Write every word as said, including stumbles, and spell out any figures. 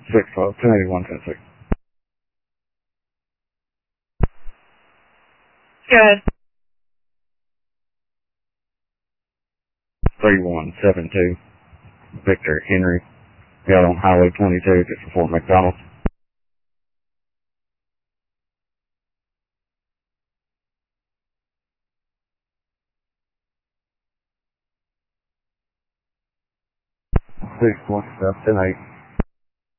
six twelve, ten eighty-one, ten six. Good. three one seven two, Victor Henry. Out on Highway twenty-two, just before McDonald's. six one seven, ten eight.